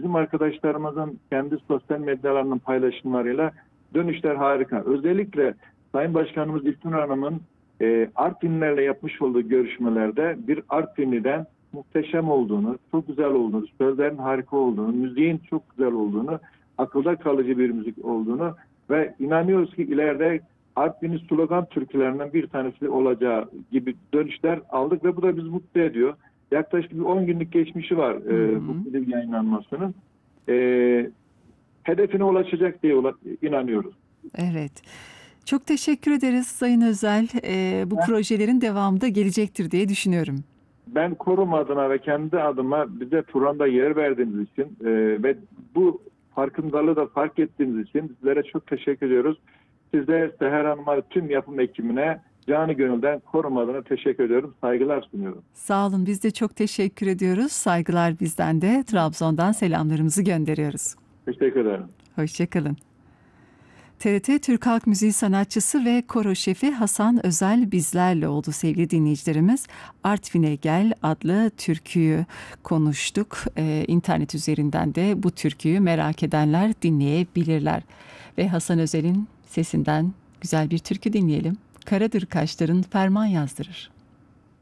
bizim arkadaşlarımızın kendi sosyal medyalarının paylaşımlarıyla dönüşler harika. Özellikle Sayın Başkanımız İlknur Hanım'ın Artvinlilerle yapmış olduğu görüşmelerde bir Artvinli'den muhteşem olduğunu, çok güzel olduğunu, sözlerin harika olduğunu, müziğin çok güzel olduğunu, akılda kalıcı bir müzik olduğunu ve inanıyoruz ki ileride Artvin'in slogan türkülerinden bir tanesi olacağı gibi dönüşler aldık ve bu da bizi mutlu ediyor. Yaklaşık bir 10 günlük geçmişi var bu klibin yayınlanmasının. Hedefine ulaşacak diye inanıyoruz. Evet. Çok teşekkür ederiz Sayın Özel. Bu projelerin devamı da gelecektir diye düşünüyorum. Ben Korum adına ve kendi adıma bize programda yer verdiğiniz için ve bu farkındalığı da fark ettiğiniz için sizlere çok teşekkür ediyoruz. Size, Seher Hanım'a, tüm yapım ekibine canı gönülden Korum adına teşekkür ediyorum. Saygılar sunuyorum. Sağ olun. Biz de çok teşekkür ediyoruz. Saygılar bizden de. Trabzon'dan selamlarımızı gönderiyoruz. Teşekkür ederim. Hoşçakalın. TRT Türk Halk Müziği sanatçısı ve koro şefi Hasan Özel bizlerle oldu sevgili dinleyicilerimiz. Artvin'e Gel adlı türküyü konuştuk. İnternet üzerinden de bu türküyü merak edenler dinleyebilirler. Ve Hasan Özel'in sesinden güzel bir türkü dinleyelim. Karadır kaşların ferman yazdırır.